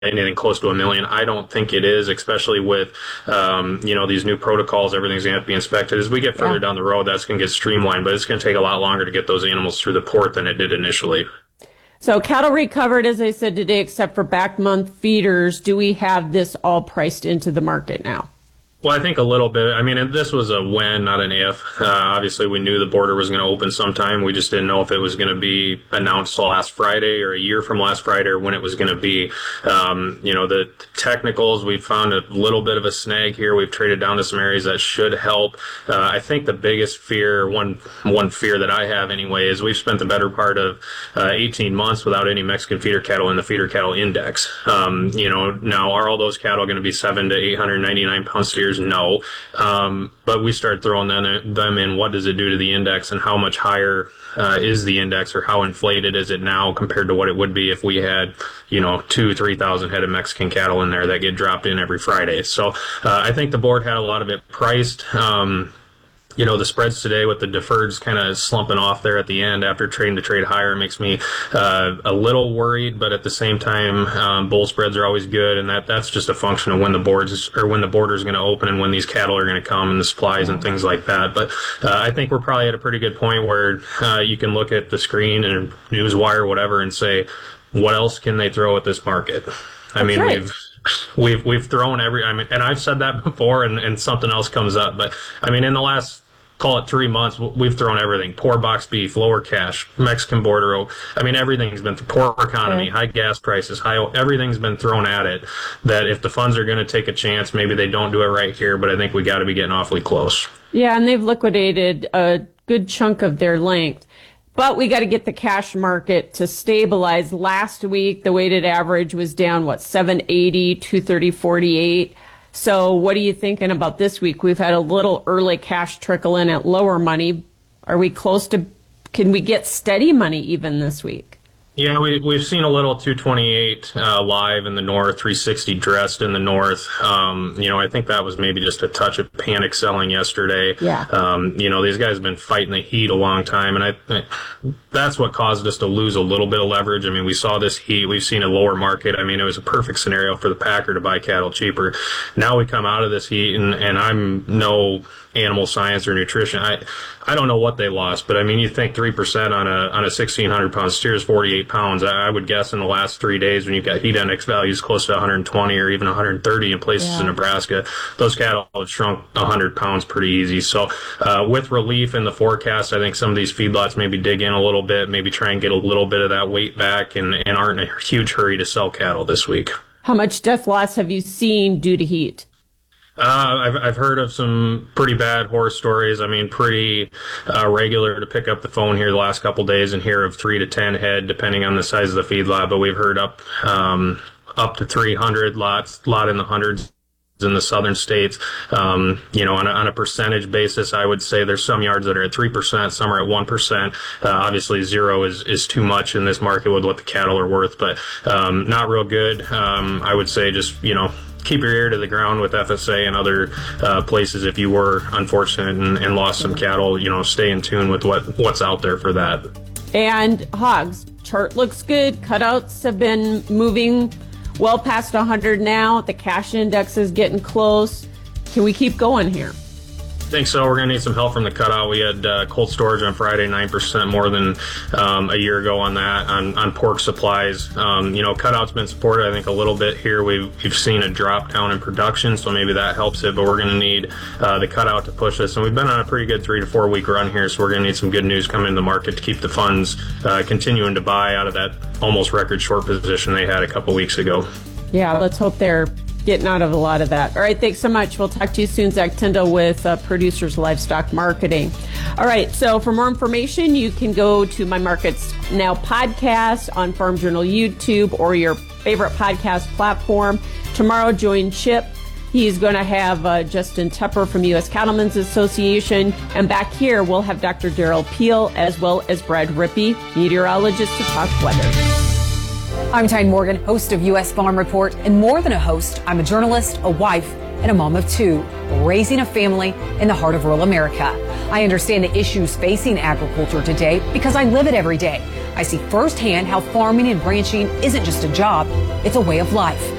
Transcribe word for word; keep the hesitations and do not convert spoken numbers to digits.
anything close to a million. I don't think it is, especially with, um, you know, these new protocols. Everything's going to have to be inspected. As we get further yeah. down the road, that's going to get streamlined, but it's going to take a lot longer to get those animals through the port than it did initially. So cattle recovered, as I said today, except for back month feeders. Do we have this all priced into the market now? Well, I think a little bit. I mean, this was a when, not an if. Uh, obviously, we knew the border was going to open sometime. We just didn't know if it was going to be announced last Friday or a year from last Friday or when it was going to be. Um, you know, the technicals, we found a little bit of a snag here. We've traded down to some areas that should help. Uh, I think the biggest fear, one one fear that I have anyway, is we've spent the better part of uh, eighteen months without any Mexican feeder cattle in the feeder cattle index. Um, you know, now are all those cattle going to be seven to eight hundred ninety-nine pound steers? No. Um, but we start throwing them, them in. What does it do to the index and how much higher uh, is the index, or how inflated is it now compared to what it would be if we had, you know, two, three thousand head of Mexican cattle in there that get dropped in every Friday. So uh, I think the board had a lot of it priced. Um, You know, the spreads today with the deferreds kind of slumping off there at the end after trading to trade higher makes me uh, a little worried, but at the same time, um, bull spreads are always good, and that that's just a function of when the boards or when the border is going to open and when these cattle are going to come and the supplies and things like that. But uh, I think we're probably at a pretty good point where uh, you can look at the screen and Newswire, whatever, and say, what else can they throw at this market? I that's mean, right. we've. We've we've thrown every. I mean, and I've said that before, and, and something else comes up. But I mean, in the last, call it three months, we've thrown everything: poor box beef, lower cash, Mexican border. I mean, everything's been poor economy, high gas prices, high. Everything's been thrown at it. That if the funds are going to take a chance, maybe they don't do it right here. But I think we got to be getting awfully close. Yeah, and they've liquidated a good chunk of their length. But we got to get the cash market to stabilize. Last week, the weighted average was down, what, seven eighty, two thirty, forty-eight. So what are you thinking about this week? We've had a little early cash trickle in at lower money. Are we close to, can we get steady money even this week? Yeah, we, we've seen a little two twenty-eight uh, live in the north, three sixty dressed in the north. Um, you know, I think that was maybe just a touch of panic selling yesterday. Yeah. Um, you know, these guys have been fighting the heat a long time, and I think that's what caused us to lose a little bit of leverage. I mean, we saw this heat. We've seen a lower market. I mean, it was a perfect scenario for the packer to buy cattle cheaper. Now we come out of this heat, and, and I'm no animal science or nutrition. I I don't know what they lost, but I mean, you think three percent on a on a sixteen hundred pound steer is forty-eight pounds. I, I would guess in the last three days when you've got heat index values close to one hundred twenty or even one hundred thirty in places yeah. in Nebraska, those cattle have shrunk one hundred pounds pretty easy. So uh, with relief in the forecast, I think some of these feedlots maybe dig in a little bit, maybe try and get a little bit of that weight back, and, and aren't in a huge hurry to sell cattle this week. How much death loss have you seen due to heat? Uh, I've I've heard of some pretty bad horror stories. I mean, pretty uh, regular to pick up the phone here the last couple days and hear of three to ten head, depending on the size of the feedlot. But we've heard up um, up to three hundred lots, lot in the hundreds in the southern states. Um, you know, on a, on a percentage basis, I would say there's some yards that are at three percent, some are at one percent. Uh, obviously, zero is is too much in this market with what the cattle are worth, but um, not real good. Um, I would say just you know. keep your ear to the ground with F S A and other uh, places if you were unfortunate and, and lost some cattle. You know, stay in tune with what what's out there for that. And hogs, chart looks good. Cutouts have been moving well past one hundred now. The cash index is getting close. Can we keep going here? I think so. We're going to need some help from the cutout. We had uh, cold storage on Friday, nine percent more than um, a year ago on that, on, on pork supplies. Um, you know, cutout's been supported, I think, a little bit here. We've, we've seen a drop down in production, so maybe that helps it, but we're going to need uh, the cutout to push us. And we've been on a pretty good three to four week run here, so we're going to need some good news coming into the market to keep the funds uh, continuing to buy out of that almost record short position they had a couple weeks ago. Yeah, let's hope they're getting out of a lot of that. All right, thanks so much. We'll talk to you soon. Zach Tyndall with uh, Producers Livestock Marketing. All right, so for more information, you can go to My Markets Now podcast on Farm Journal YouTube or your favorite podcast platform. Tomorrow, join Chip. He's going to have uh, Justin Tepper from U S Cattlemen's Association. And back here, we'll have Doctor Daryl Peel as well as Brad Rippey, meteorologist, to talk weather. I'm Tyne Morgan, host of U S Farm Report, and more than a host, I'm a journalist, a wife, and a mom of two, raising a family in the heart of rural America. I understand the issues facing agriculture today because I live it every day. I I see firsthand how farming and ranching isn't just a job, it's a way of life.